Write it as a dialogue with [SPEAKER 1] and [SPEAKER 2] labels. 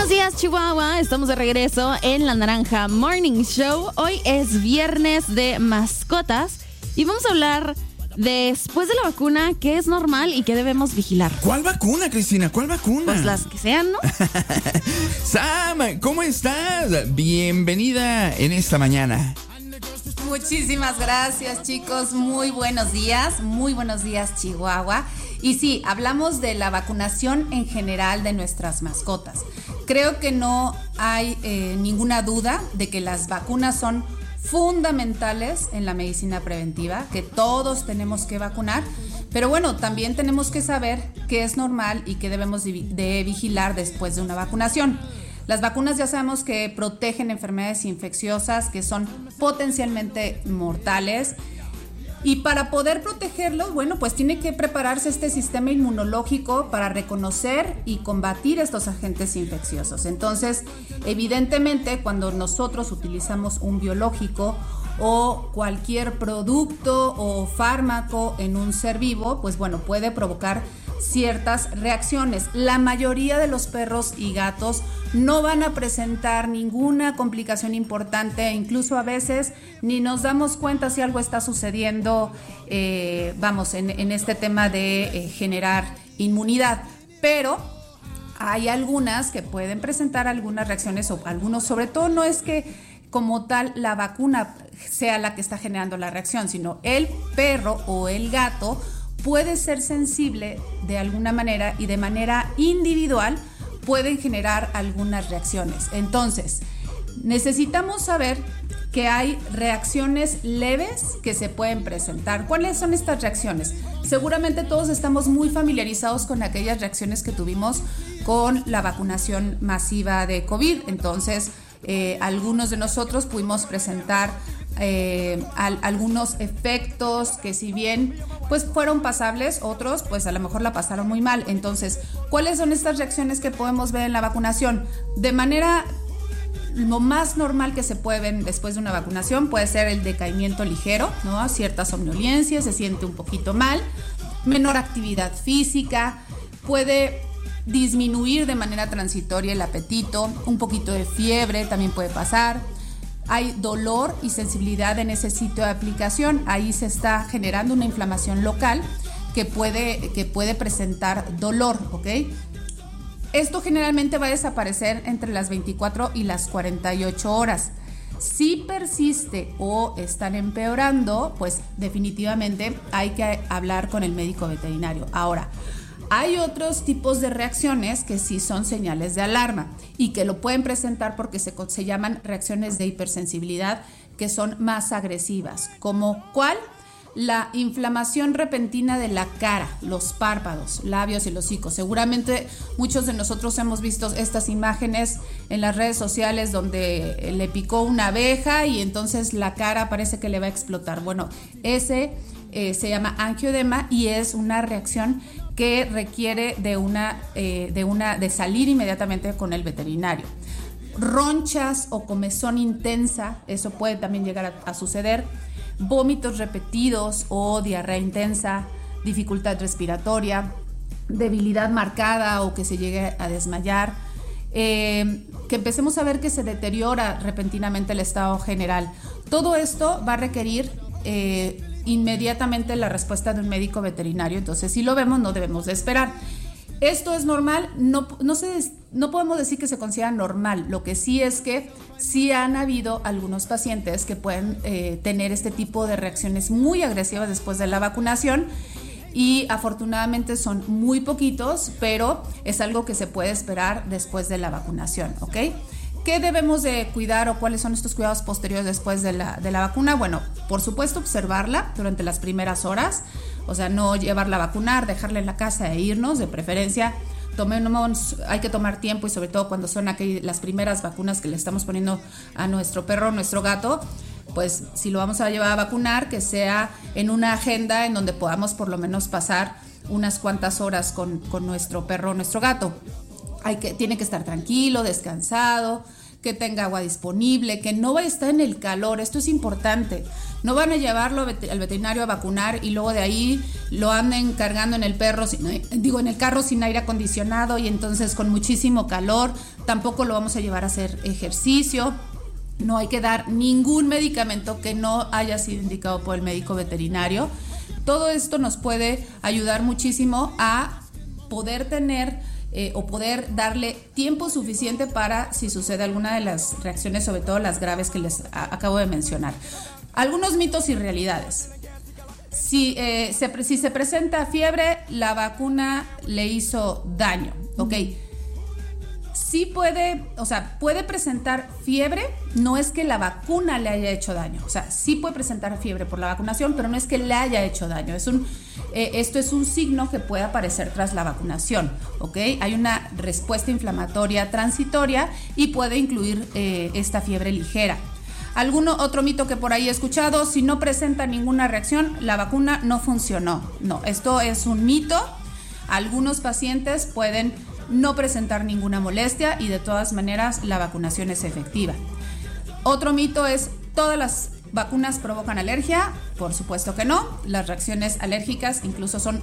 [SPEAKER 1] Buenos días, Chihuahua. Estamos de regreso en La Naranja Morning Show. Hoy es viernes de mascotas y vamos a hablar después de la vacuna, qué es normal y qué debemos vigilar.
[SPEAKER 2] ¿Cuál vacuna, Cristina? ¿Cuál vacuna?
[SPEAKER 1] Pues las que sean, ¿no?
[SPEAKER 2] Sam, ¿cómo estás? Bienvenida en esta mañana.
[SPEAKER 3] Muchísimas gracias, chicos. Muy buenos días, Chihuahua. Y sí, hablamos de la vacunación en general de nuestras mascotas. Creo que no hay ninguna duda de que las vacunas son fundamentales en la medicina preventiva, que todos tenemos que vacunar, pero bueno, también tenemos que saber qué es normal y qué debemos de vigilar después de una vacunación. Las vacunas ya sabemos que protegen enfermedades infecciosas que son potencialmente mortales. Y para poder protegerlos, bueno, pues tiene que prepararse este sistema inmunológico para reconocer y combatir estos agentes infecciosos. Entonces, evidentemente, cuando nosotros utilizamos un biológico o cualquier producto o fármaco en un ser vivo, pues bueno, puede provocar ciertas reacciones. La mayoría de los perros y gatos no van a presentar ninguna complicación importante, incluso a veces ni nos damos cuenta si algo está sucediendo, en este tema de generar inmunidad, pero hay algunas que pueden presentar algunas reacciones o algunos, sobre todo no es que como tal la vacuna sea la que está generando la reacción, sino el perro o el gato puede ser sensible de alguna manera y de manera individual pueden generar algunas reacciones. Entonces, necesitamos saber que hay reacciones leves que se pueden presentar. ¿Cuáles son estas reacciones? Seguramente todos estamos muy familiarizados con aquellas reacciones que tuvimos con la vacunación masiva de COVID. Entonces, algunos de nosotros pudimos presentar algunos efectos que si bien pues fueron pasables, otros pues a lo mejor la pasaron muy mal. Entonces, ¿cuáles son estas reacciones que podemos ver en la vacunación? De manera lo más normal que se puede ver después de una vacunación puede ser el decaimiento ligero, ¿no? Cierta somnolencia, se siente un poquito mal, menor actividad física, puede disminuir de manera transitoria el apetito, un poquito de fiebre también puede pasar. Hay dolor y sensibilidad en ese sitio de aplicación. Ahí se está generando una inflamación local que puede presentar dolor, ¿ok? Esto generalmente va a desaparecer entre las 24 y las 48 horas. Si persiste o están empeorando, pues definitivamente hay que hablar con el médico veterinario. Ahora, hay otros tipos de reacciones que sí son señales de alarma y que lo pueden presentar porque se llaman reacciones de hipersensibilidad que son más agresivas. ¿Como cuál? La inflamación repentina de la cara, los párpados, labios y el hocico. Seguramente muchos de nosotros hemos visto estas imágenes en las redes sociales donde le picó una abeja y entonces la cara parece que le va a explotar. Bueno, ese se llama angioedema y es una reacción que requiere de salir inmediatamente con el veterinario. Ronchas o comezón intensa, eso puede también llegar a suceder. Vómitos repetidos o diarrea intensa, dificultad respiratoria, debilidad marcada o que se llegue a desmayar, que empecemos a ver que se deteriora repentinamente el estado general. Todo esto va a requerir inmediatamente la respuesta de un médico veterinario. Entonces, si lo vemos, no debemos de esperar. ¿Esto es normal? No podemos decir que se considera normal. Lo que sí es que sí han habido algunos pacientes que pueden tener este tipo de reacciones muy agresivas después de la vacunación y afortunadamente son muy poquitos, pero es algo que se puede esperar después de la vacunación, ¿ok? ¿Qué debemos de cuidar o cuáles son estos cuidados posteriores después de la vacuna? Bueno, por supuesto, observarla durante las primeras horas, o sea, no llevarla a vacunar, dejarla en la casa e irnos, de preferencia. Hay que tomar tiempo y sobre todo cuando son las primeras vacunas que le estamos poniendo a nuestro perro, nuestro gato, pues si lo vamos a llevar a vacunar, que sea en una agenda en donde podamos por lo menos pasar unas cuantas horas con nuestro perro o nuestro gato. Tiene que estar tranquilo, descansado, que tenga agua disponible, que no vaya a estar en el calor. Esto es importante. No van a llevarlo al veterinario a vacunar y luego de ahí lo anden cargando en el en el carro sin aire acondicionado y entonces con muchísimo calor. Tampoco lo vamos a llevar a hacer ejercicio. No hay que dar ningún medicamento que no haya sido indicado por el médico veterinario. Todo esto nos puede ayudar muchísimo a poder tener o poder darle tiempo suficiente para si sucede alguna de las reacciones, sobre todo las graves que les acabo de mencionar. Algunos mitos y realidades. Si se presenta fiebre, la vacuna le hizo daño, ¿ok? Sí puede presentar fiebre, no es que la vacuna le haya hecho daño. O sea, sí puede presentar fiebre por la vacunación, pero no es que le haya hecho daño. Esto es un signo que puede aparecer tras la vacunación, ¿ok? Hay una respuesta inflamatoria transitoria y puede incluir esta fiebre ligera. ¿Algún otro mito que por ahí he escuchado? Si no presenta ninguna reacción, la vacuna no funcionó. No, esto es un mito. Algunos pacientes pueden no presentar ninguna molestia y de todas maneras la vacunación es efectiva. Otro mito es: ¿todas las vacunas provocan alergia? Por supuesto que no. Las reacciones alérgicas incluso son